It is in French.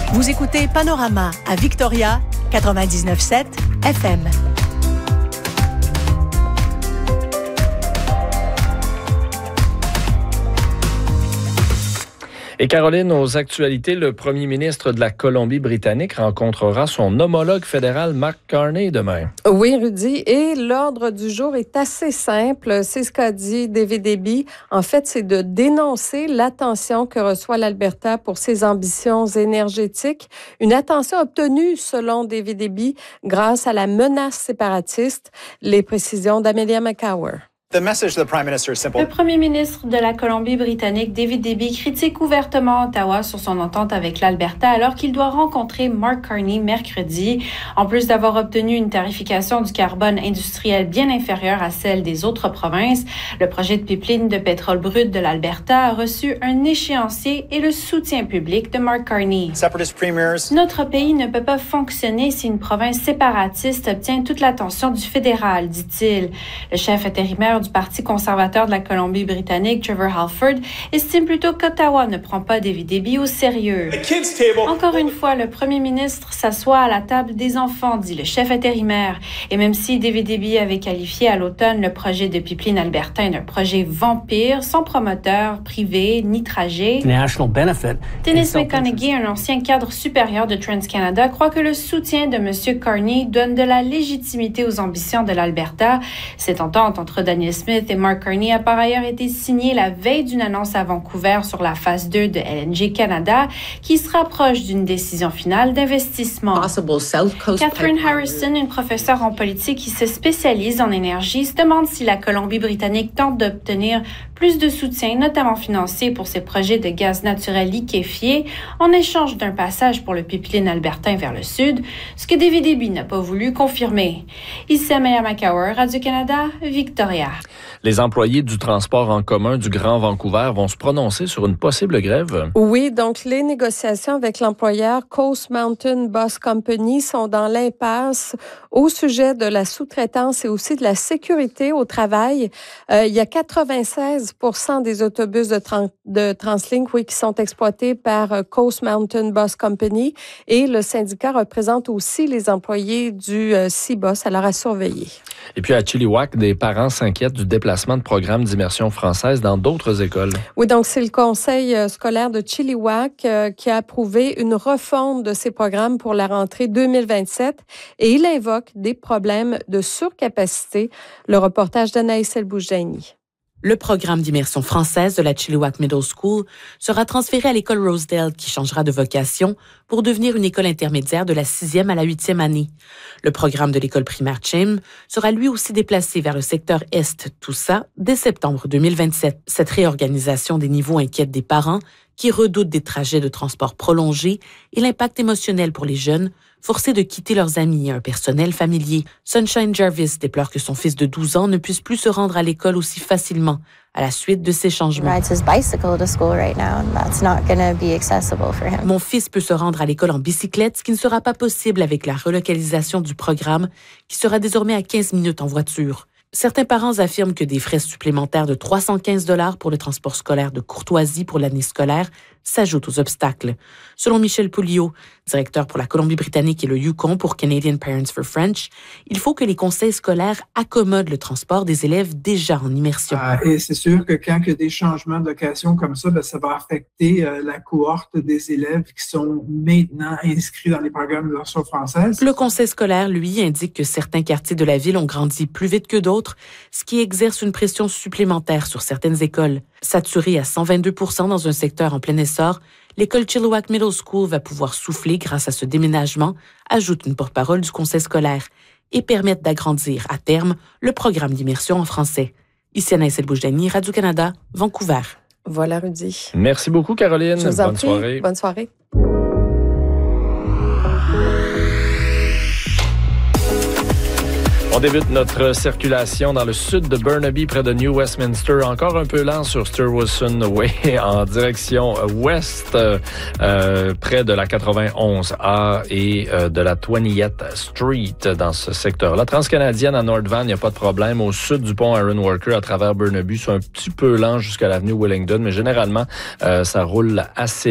Vous écoutez Panorama à Victoria, 99.7 FM. Et Caroline, aux actualités, le premier ministre de la Colombie-Britannique rencontrera son homologue fédéral Mark Carney demain. Oui, Rudy. Et l'ordre du jour est assez simple. C'est ce qu'a dit David Eby. En fait, c'est de dénoncer l'attention que reçoit l'Alberta pour ses ambitions énergétiques. Une attention obtenue, selon David Eby, grâce à la menace séparatiste. Les précisions d'Amelia McCower. Le premier ministre de la Colombie-Britannique, David Eby, critique ouvertement Ottawa sur son entente avec l'Alberta alors qu'il doit rencontrer Mark Carney mercredi. En plus d'avoir obtenu une tarification du carbone industriel bien inférieure à celle des autres provinces, le projet de pipeline de pétrole brut de l'Alberta a reçu un échéancier et le soutien public de Mark Carney. Notre pays ne peut pas fonctionner si une province séparatiste obtient toute l'attention du fédéral, dit-il. Le chef intérimaire du Parti conservateur de la Colombie-Britannique, Trevor Halford, estime plutôt qu'Ottawa ne prend pas David Eby au sérieux. Encore une fois, le premier ministre s'assoit à la table des enfants, dit le chef intérimaire. Et même si David Eby avait qualifié à l'automne le projet de pipeline albertain d'un projet vampire, sans promoteur privé ni trajet, Dennis McConaughey, un ancien cadre supérieur de TransCanada, croit que le soutien de M. Carney donne de la légitimité aux ambitions de l'Alberta. Cette entente entre Daniel Smith et Mark Carney a par ailleurs été signée la veille d'une annonce à Vancouver sur la phase 2 de LNG Canada qui se rapproche d'une décision finale d'investissement. Catherine Harrison, une professeure en politique qui se spécialise en énergie, se demande si la Colombie-Britannique tente d'obtenir plus de soutien, notamment financier, pour ses projets de gaz naturel liquéfié en échange d'un passage pour le pipeline albertain vers le sud, ce que David Eby n'a pas voulu confirmer. Ici Amelia McCower, Radio-Canada, Victoria. Les employés du transport en commun du Grand Vancouver vont se prononcer sur une possible grève. Oui, donc les négociations avec l'employeur Coast Mountain Bus Company sont dans l'impasse au sujet de la sous-traitance et aussi de la sécurité au travail. Il y a 96% des autobus de TransLink qui sont exploités par Coast Mountain Bus Company et le syndicat représente aussi les employés du CBus, alors à surveiller. Et puis à Chilliwack, des parents s'inquiètent du déplacement de programmes d'immersion française dans d'autres écoles. Oui, donc c'est le conseil scolaire de Chilliwack qui a approuvé une refonte de ces programmes pour la rentrée 2027 et il invoque des problèmes de surcapacité. Le reportage d'Anaïs El-Boujdaini. Le programme d'immersion française de la Chilliwack Middle School sera transféré à l'école Rosedale qui changera de vocation pour devenir une école intermédiaire de la 6e à la 8e année. Le programme de l'école primaire Chim sera lui aussi déplacé vers le secteur Est, tout ça dès septembre 2027. Cette réorganisation des niveaux inquiète des parents qui redoutent des trajets de transport prolongés et l'impact émotionnel pour les jeunes, forcés de quitter leurs amis et un personnel familier. Sunshine Jarvis déplore que son fils de 12 ans ne puisse plus se rendre à l'école aussi facilement à la suite de ces changements. Mon fils peut se rendre à l'école en bicyclette, ce qui ne sera pas possible avec la relocalisation du programme, qui sera désormais à 15 minutes en voiture. Certains parents affirment que des frais supplémentaires de 315 $ pour le transport scolaire de courtoisie pour l'année scolaire s'ajoutent aux obstacles. Selon Michel Pouliot, directeur pour la Colombie-Britannique et le Yukon pour Canadian Parents for French, il faut que les conseils scolaires accommodent le transport des élèves déjà en immersion. Et c'est sûr que quand il y a des changements d'occasion comme ça, ça va affecter la cohorte des élèves qui sont maintenant inscrits dans les programmes d'immersion française. Le conseil scolaire, lui, indique que certains quartiers de la ville ont grandi plus vite que d'autres, ce qui exerce une pression supplémentaire sur certaines écoles. Saturée à 122% dans un secteur en plein essor, l'école Chilliwack Middle School va pouvoir souffler grâce à ce déménagement, ajoute une porte-parole du conseil scolaire, et permettre d'agrandir à terme le programme d'immersion en français. Ici Anaïs El-Boujdaini, Radio-Canada, Vancouver. Voilà, Rudy. Merci beaucoup, Caroline. Je vous en prie. Soirée. Bonne soirée. On débute notre circulation dans le sud de Burnaby, près de New Westminster. Encore un peu lent sur Stuyvesant Way en direction ouest, près de la 91A et de la 20th Street dans ce secteur-là. Transcanadienne à North Van, il n'y a pas de problème. Au sud du pont Aaron Walker à travers Burnaby, c'est un petit peu lent jusqu'à l'avenue Willingdon, mais généralement, ça roule assez